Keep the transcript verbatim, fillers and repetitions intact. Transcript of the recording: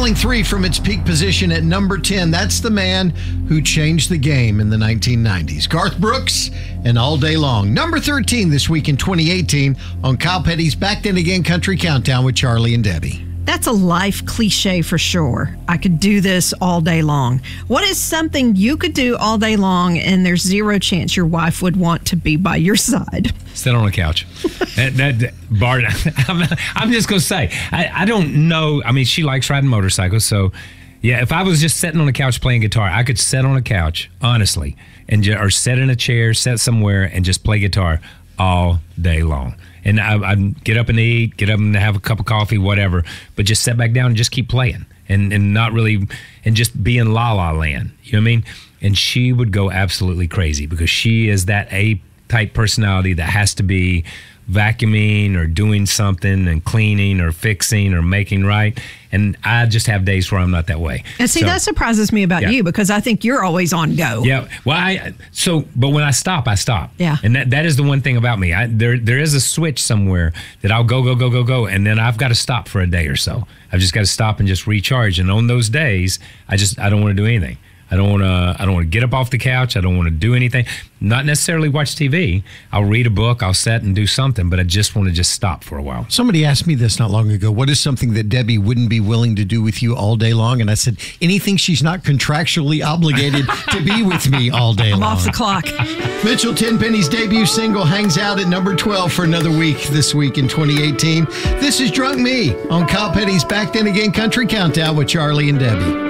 falling three from its peak position at number ten. That's the man who changed the game in the nineteen nineties. Garth Brooks and All Day Long. Number thirteen this week in twenty eighteen on Kyle Petty's Back Then Again Country Countdown with Charlie and Debbie. That's a life cliche for sure. I could do this all day long. What is something you could do all day long and there's zero chance your wife would want to be by your side? Sit on a couch. that, that Bart, I'm, I'm just going to say, I, I don't know. I mean, she likes riding motorcycles. So, yeah, if I was just sitting on a couch playing guitar, I could sit on a couch, honestly, and ju- or sit in a chair, sit somewhere, and just play guitar all day long. And I, I'd get up and eat, get up and have a cup of coffee, whatever, but just sit back down and just keep playing and, and not really, and just be in la la land. You know what I mean? And she would go absolutely crazy because she is that A-type personality that has to be vacuuming or doing something and cleaning or fixing or making right. And I just have days where I'm not that way. And see, so, that surprises me about yeah. you because I think you're always on go. Yeah. Well, I, so, but when I stop, I stop. Yeah. And that, that is the one thing about me. I, there, there is a switch somewhere that I'll go, go, go, go, go. And then I've got to stop for a day or so. I've just got to stop and just recharge. And on those days, I just, I don't want to do anything. I don't want to. I don't want to get up off the couch. I don't want to do anything. Not necessarily watch T V. I'll read a book. I'll sit and do something. But I just want to just stop for a while. Somebody asked me this not long ago. What is something that Debbie wouldn't be willing to do with you all day long? And I said anything she's not contractually obligated to be with me all day I'm long. I'm off the clock. Mitchell Tenpenny's debut single hangs out at number twelve for another week this week in twenty eighteen. This is Drunk Me on Kyle Petty's Back Then Again Country Countdown with Charlie and Debbie.